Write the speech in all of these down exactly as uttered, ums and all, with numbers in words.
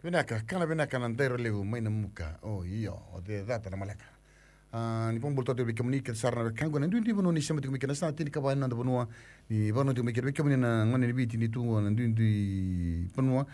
Vinaka, kana vinaka nan dero leu mai na muka. Oh iyo, o de data na malaka. Ah, ni pon bulto de bikamni ke sarna be kango na ndundi bono ni sema de mikana sa tin ka ba na bono ni bono de mikana bikamni na ngone ni biti ni tungo na ndundi bono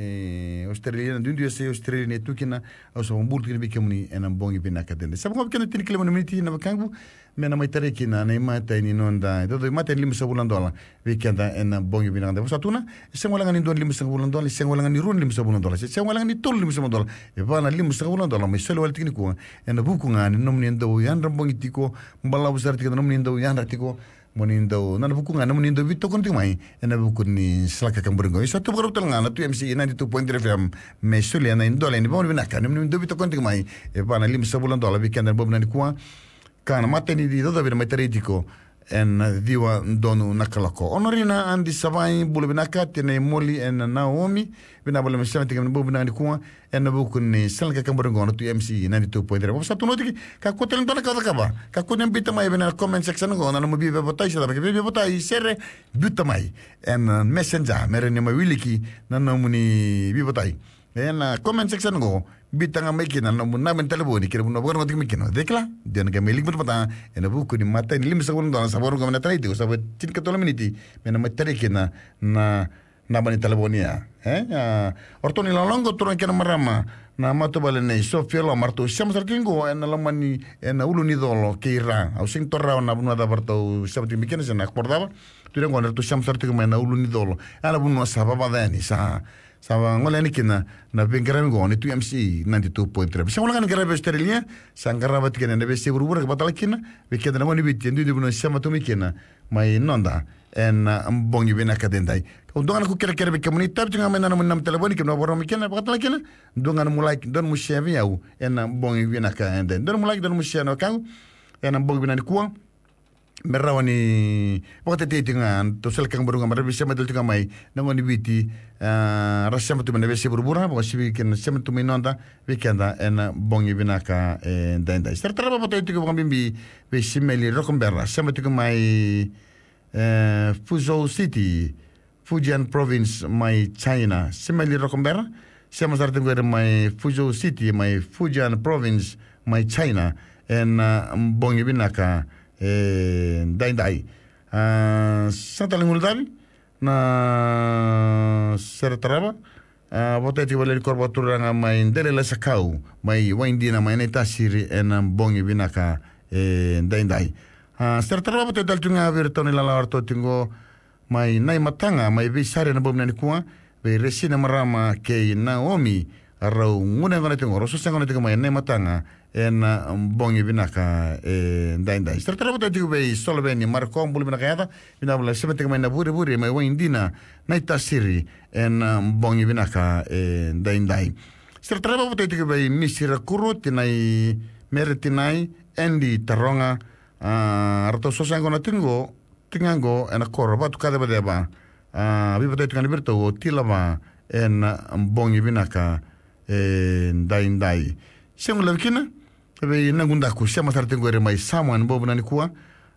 eh Australia ndundi ese Australia ne tukina au so bulto ni bikamni ena bongi vinaka de. Sa bongo kana tin kile bono miti na kango me na mai tare kina na mata ni nonda. Do do mata lim sa bulan dola. Weekenda ena bongi vinaka de. Sa tuna se ngola ngani don lim sa bulan dola, se ngola ngani run lim sa bulan dola. Se ngola ngani tol lim sa bulan dola. E bana lim sa bulan dola mai selo wal tikniku ena buku ngani nomni ndo yan rambongi tiko mbala usar tiko nomni ndo yan ratiko monindo na buku ngana monindo vito konti mai ena buku ni slaka kamburgo isa tu baru telngana tu M C ninety-two point three F M me suli na indole ni bon vinaka nomni ndo vito konti mai e bana lim sa bulan dola weekend bobna ni kwa kana mateni di do da mai teritiko en diwa donu nakalako onorina andi savai bulu binaka tene moli en Naomi bina bulu mesama tingam bu bina dikuwa en buku ni selka kamburgo no tu M C ninety-two point three sa tu noti ka ko telen dona ka ka ba ka ko nem bita mai bina comment section go na mo bibe botai sa ba bibe botai sere bita mai en messenger mere ni ma wiliki na no muni bibe botai en comment section go bitanga mekina na mun na men telefoni kire mun bogor ngotik mekino dekla den ga melik but pata en buku ni mata ni lim segon don sabor go na traiti sabor tin ka tolo miniti men ma terekina na na bani telefonia eh ortoni la longo tron kena marama na mato bale nei sofia lo marto siamo sarkingo en la mani en ulu ni dolo ke ira au sing torra na bunu da barto sabti mekina se na acordaba tu rengo na tu siamo sarkingo na ulu ni dolo ala bunu sababa dani sa Sava ngola ni kina na pengkara ngo ni tu M C ninety-two point three. Sa ngola kan kara Australia sangkara bat kina na besi burubur ke batala kina be kina na ngoni bit ndu du no sama tu mikina mai nonda en mbongi bena kadendai. Kau dongan ku kira kira be kamuni tab tinga mena na nam telefoni kina boro mikina batala kina dongan mulai don mushevi au en mbongi bena kadendai. Don mulai don musheno kau en mbongi bena kuang merawani waktu itu dengan tu sel kang berunga mara bisa medel tinga mai nangoni biti rasam tu mena besi berbura bawa si weekend sem tu minonda weekenda en bongi binaka en denda serta apa waktu itu kang bimbi besi meli rokomberra sem tu mai Fuzhou City Fujian Province mai China sem meli rokomberra sem sarta tu mai Fuzhou City mai Fujian Province mai China en bongi binaka eh dai dai ah santa lingurdavi na sertraba ah boteti vale korba turanga mai ndele la sakau mai waindina mai neta siri en bongi binaka eh dai dai ah sertraba boteti daltunga vertoni la larto tingo mai nai matanga mai visare na bomna nikua be resina marama ke Naomi arau ngune ngone tingo roso sangone tingo mai nai matanga en bongi binaka eh dai dai serta bota digo be solveni marco bulu binaka yata bina bula semete mai na buri buri mai windina naita siri en bongi binaka eh dai dai serta bota digo be misira kuruti nai meritinai endi taronga arto sosango na tingo tingango en korba tu kada badeba ah bi bota tinga liberto tilaba en bongi binaka eh dai dai semu lekina Tapi nangunda ku siapa sarting gue remai saman bobo nani kuah.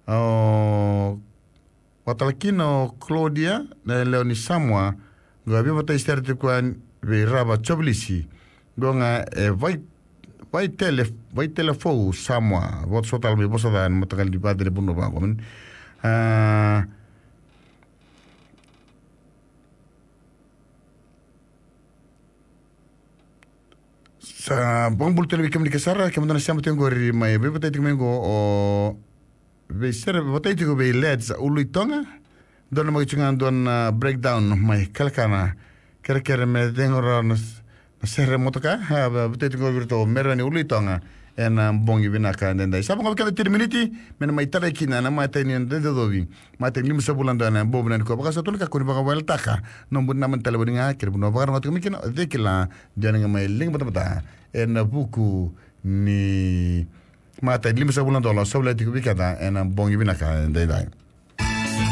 Watalakino Claudia na Leoni Samoa gue abi bata istarti kuan be raba choblisi. Gue nga vai vai tele vai telefon Samoa. Bot sotal me bosa dan matakal di padre buno ba komen. Sa bang bulto lebih kami dikasara kami dona siapa tengok ri mai be bata tengok mengo o be ser bata tengok be leds ului tonga dona mai cungan don breakdown mai kalkana kira-kira me tengok ran ser motoka ha bata tengok virto merani ului tonga en bongi binaka denda sa bang kami tiri miniti men mai tare kina na mai tani denda dobi mai tani lima sebulan dona bobo nan ko baka satu ka ko baka wel taka nombor naman telepon nga kira buno baka ngoto kami kina dekila jana mai link bata en buku ni mata lima sebulan dola sabla tiku bikata en bongi binaka denda